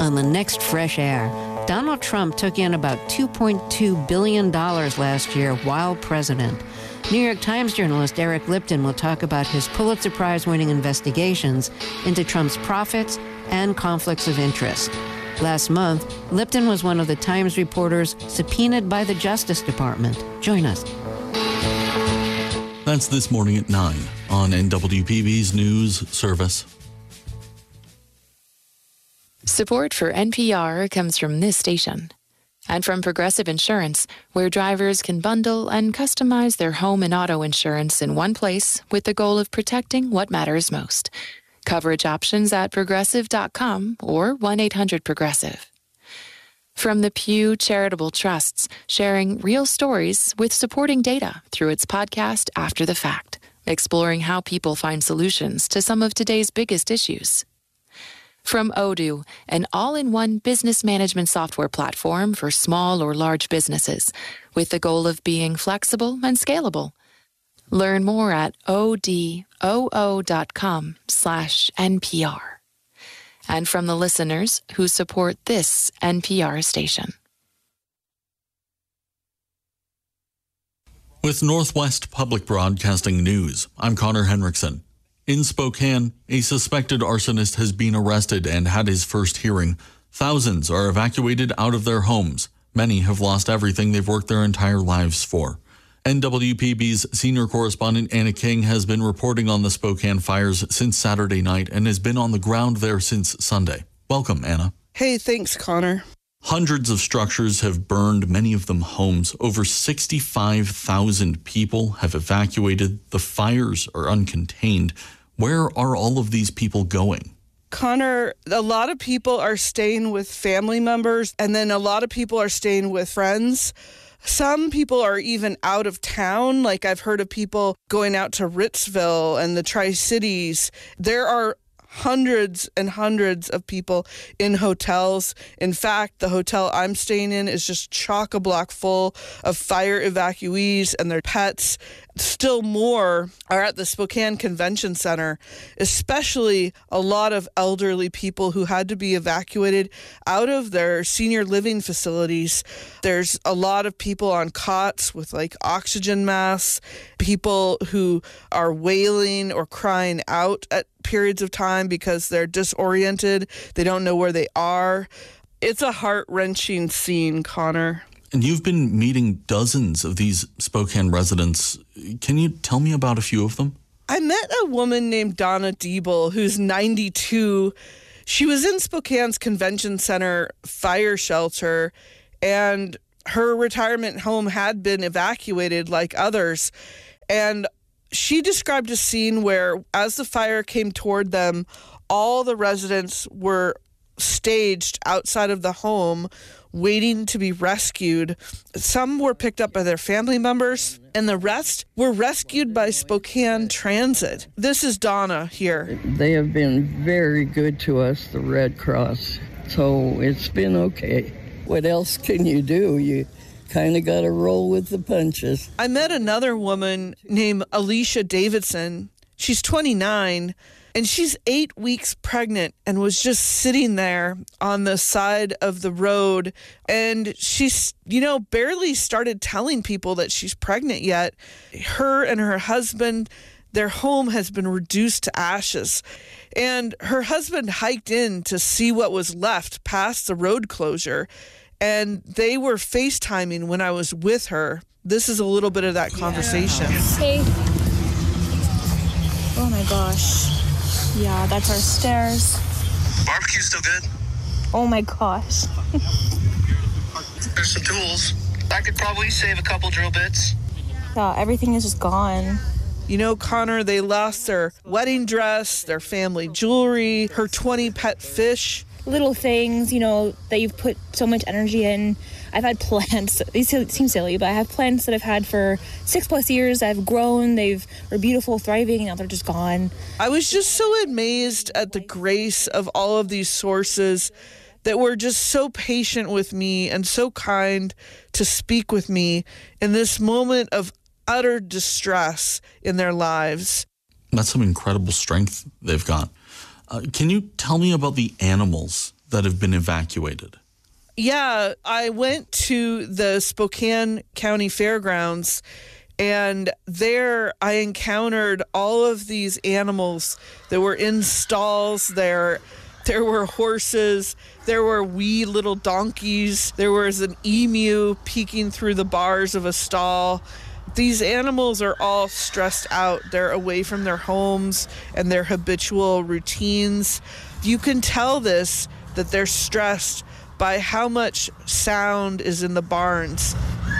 on the next Fresh Air. Donald Trump took in about $2.2 billion last year while president. New York Times journalist Eric Lipton will talk about his Pulitzer Prize-winning investigations into Trump's profits and conflicts of interest. Last month, Lipton was one of the Times reporters subpoenaed by the Justice Department. Join us. That's this morning at 9 on NWPB's News Service. Support for NPR comes from this station and from Progressive Insurance, where drivers can bundle and customize their home and auto insurance in one place with the goal of protecting what matters most. Coverage options at progressive.com or 1-800-PROGRESSIVE. From the Pew Charitable Trusts, sharing real stories with supporting data through its podcast After the Fact, exploring how people find solutions to some of today's biggest issues. From Odoo, an all-in-one business management software platform for small or large businesses, with the goal of being flexible and scalable. Learn more at odoo.com/NPR. And from the listeners who support this NPR station. With Northwest Public Broadcasting News, I'm Connor Henriksen. In Spokane, a suspected arsonist has been arrested and had his first hearing. Thousands are evacuated out of their homes. Many have lost everything they've worked their entire lives for. NWPB's senior correspondent Anna King has been reporting on the Spokane fires since Saturday night and has been on the ground there since Sunday. Welcome, Anna. Hey, thanks, Connor. Hundreds of structures have burned, many of them homes. Over 65,000 people have evacuated. The fires are uncontained. Where are all of these people going? Connor, a lot of people are staying with family members, and then a lot of people are staying with friends. Some people are even out of town. Like I've heard of people going out to Ritzville and the Tri-Cities. There are hundreds and hundreds of people in hotels. In fact, the hotel I'm staying in is just chock-a-block full of fire evacuees and their pets. Still more are at the Spokane Convention Center, especially a lot of elderly people who had to be evacuated out of their senior living facilities. There's a lot of people on cots with like oxygen masks, people who are wailing or crying out at periods of time because they're disoriented. They don't know where they are. It's a heart-wrenching scene, Connor. And you've been meeting dozens of these Spokane residents. Can you tell me about a few of them? I met a woman named Donna Diebel, who's 92. She was in Spokane's Convention Center fire shelter, and her retirement home had been evacuated like others. And she described a scene where, as the fire came toward them, all the residents were staged outside of the home waiting to be rescued. Some were picked up by their family members, and the rest were rescued by Spokane Transit. This is Donna here. They have been very good to us, the Red Cross, so it's been okay. What else can you do? You kind of got to roll with the punches. I met another woman named Alicia Davidson. She's 29. And she's 8 weeks pregnant and was just sitting there on the side of the road. And she's, barely started telling people that she's pregnant yet. Her and her husband, their home has been reduced to ashes. And her husband hiked in to see what was left past the road closure. And they were FaceTiming when I was with her. This is a little bit of that conversation. Hey. Oh my gosh. Yeah, that's our stairs. Barbecue's still good. Oh my gosh. There's some tools. I could probably save a couple drill bits. Yeah, everything is just gone. Connor, they lost their wedding dress, their family jewelry, her 20 pet fish. Little things, that you've put so much energy in. I've had plants. These seem silly, but I have plants that I've had for 6+ years. I've grown. Were beautiful, thriving, and now they're just gone. I was just so amazed at the grace of all of these sources that were just so patient with me and so kind to speak with me in this moment of utter distress in their lives. That's some incredible strength they've got. Can you tell me about the animals that have been evacuated. Yeah, I went to the Spokane County Fairgrounds, and there I encountered all of these animals that were in stalls there. There were horses, there were wee little donkeys, there was an emu peeking through the bars of a stall. These animals are all stressed out. They're away from their homes and their habitual routines. You can tell that they're stressed by how much sound is in the barns.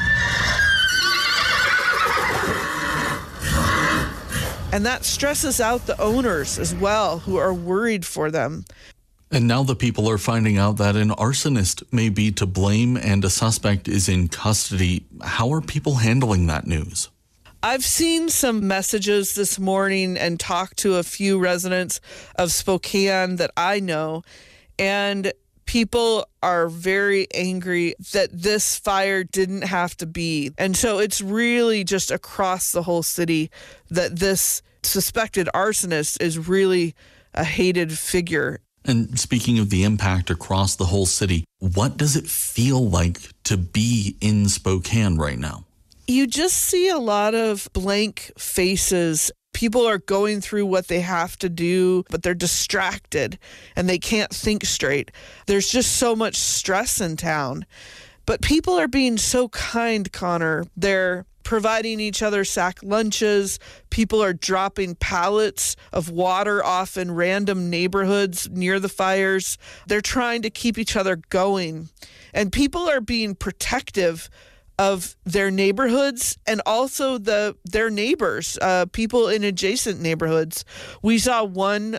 And that stresses out the owners as well, who are worried for them. And now the people are finding out that an arsonist may be to blame and a suspect is in custody. How are people handling that news? I've seen some messages this morning and talked to a few residents of Spokane that I know, and people are very angry that this fire didn't have to be. And so it's really just across the whole city that this suspected arsonist is really a hated figure. And speaking of the impact across the whole city, what does it feel like to be in Spokane right now? You just see a lot of blank faces. People are going through what they have to do, but they're distracted and they can't think straight. There's just so much stress in town. But people are being so kind, Connor. They're providing each other sack lunches. People are dropping pallets of water off in random neighborhoods near the fires. They're trying to keep each other going. And people are being protective of their neighborhoods and also their neighbors, people in adjacent neighborhoods. We saw one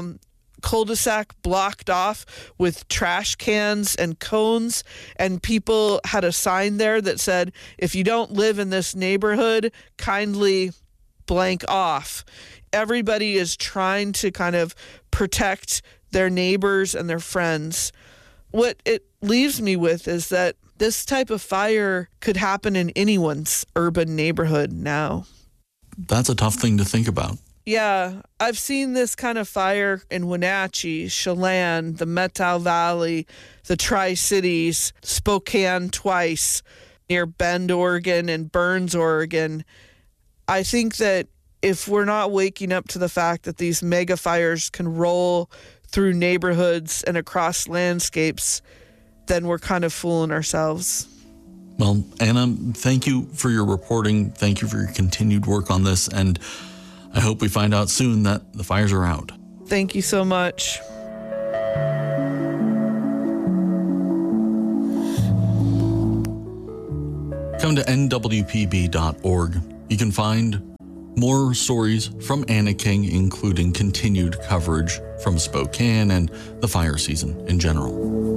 cul-de-sac blocked off with trash cans and cones, and people had a sign there that said, if you don't live in this neighborhood, kindly blank off. Everybody is trying to kind of protect their neighbors and their friends. What it leaves me with is that this type of fire could happen in anyone's urban neighborhood now. That's a tough thing to think about. Yeah, I've seen this kind of fire in Wenatchee, Chelan, the Methow Valley, the Tri-Cities, Spokane twice, near Bend, Oregon, and Burns, Oregon. I think that if we're not waking up to the fact that these mega fires can roll through neighborhoods and across landscapes, then we're kind of fooling ourselves. Well, Anna, thank you for your reporting. Thank you for your continued work on this. And I hope we find out soon that the fires are out. Thank you so much. Come to nwpb.org. You can find more stories from Anna King, including continued coverage from Spokane and the fire season in general.